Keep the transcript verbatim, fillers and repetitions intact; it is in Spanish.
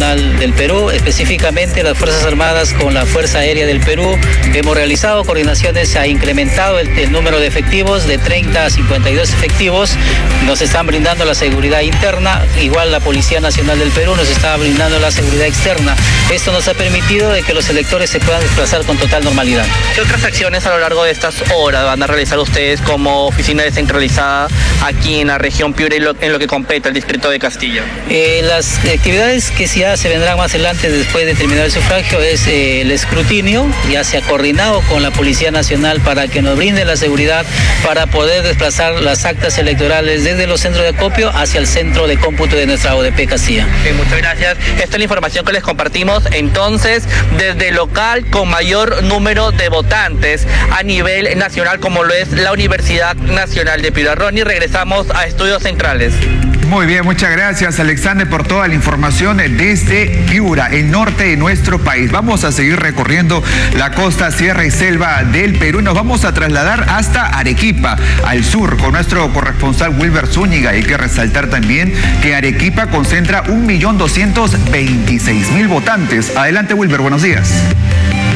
Nacional del Perú, específicamente las Fuerzas Armadas con la Fuerza Aérea del Perú. Hemos realizado coordinaciones, se ha incrementado el, el número de efectivos de treinta a cincuenta y dos efectivos, nos están brindando la seguridad interna, igual la Policía Nacional del Perú nos está brindando la seguridad externa. Esto nos ha permitido de que los electores se puedan desplazar con total normalidad. ¿Qué otras acciones a lo largo de estas horas van a realizar ustedes como oficina descentralizada aquí en la región Piura y lo, en lo que compete el distrito de Castilla? Eh, las actividades que ya se vendrán más adelante después de terminar el sufragio es eh, el escrutinio. Ya se ha coordinado con la Policía Nacional para que nos brinde la seguridad para poder desplazar las actas electorales desde los centros de acopio hacia el centro de cómputo de nuestra O D P Castilla. Sí, muchas gracias. Esta es la información que les compartimos entonces desde el local con mayor número de votantes a nivel nacional como lo es la Universidad Nacional de Piura. Ronnie, regresamos a Estudios Centrales. Muy bien, muchas gracias Alexander por toda la información desde Piura, el norte de nuestro país. Vamos a seguir recorriendo la costa, sierra y selva del Perú y nos vamos a trasladar hasta Arequipa, al sur, con nuestro corresponsal Wilber Zúñiga. Hay que resaltar también que Arequipa concentra un millón doscientos veintiséis mil votantes. Adelante Wilber, buenos días.